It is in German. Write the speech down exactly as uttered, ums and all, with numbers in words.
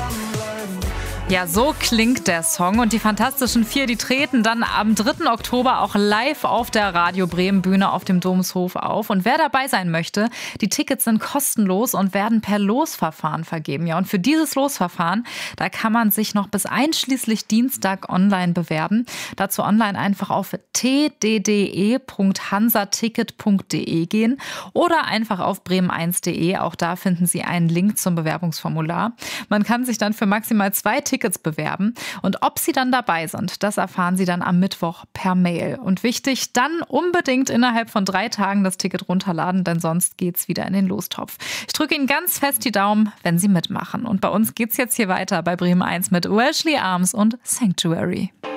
Ja, so klingt der Song. Und die Fantastischen Vier, die treten dann am dritten Oktober auch live auf der Radio Bremen Bühne auf dem Domshof auf. Und wer dabei sein möchte, die Tickets sind kostenlos und werden per Losverfahren vergeben. Ja, und für dieses Losverfahren, da kann man sich noch bis einschließlich Dienstag online bewerben. Dazu online einfach auf t d d e punkt hansaticket punkt d e gehen oder einfach auf bremen eins punkt d e. Auch da finden Sie einen Link zum Bewerbungsformular. Man kann sich dann für maximal zwei Tickets bewerben. Und ob Sie dann dabei sind, das erfahren Sie dann am Mittwoch per Mail. Und wichtig, dann unbedingt innerhalb von drei Tagen das Ticket runterladen, denn sonst geht's wieder in den Lostopf. Ich drücke Ihnen ganz fest die Daumen, wenn Sie mitmachen. Und bei uns geht's jetzt hier weiter bei Bremen eins mit Welshly Arms und Sanctuary.